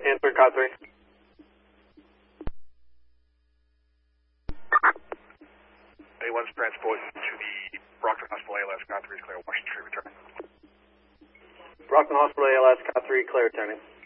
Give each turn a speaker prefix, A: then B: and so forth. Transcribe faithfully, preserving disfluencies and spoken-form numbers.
A: Answer, Cod three.
B: A one's transport to the Brockton Hospital A L S, Cod three is clear, Washington Tree returning.
A: Brockton Hospital A L S, Cod three, clear, turning.